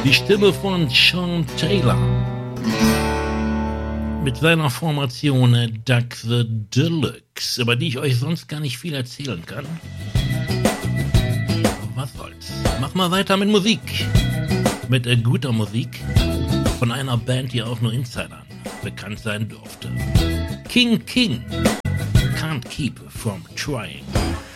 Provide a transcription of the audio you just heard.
Die Stimme von Sean Taylor mit seiner Formation Duck the Deluxe, über die ich euch sonst gar nicht viel erzählen kann. Was soll's? Mach mal weiter mit Musik. Mit guter Musik von einer Band, die auch nur Insidern bekannt sein durfte. King Can't Keep From Trying.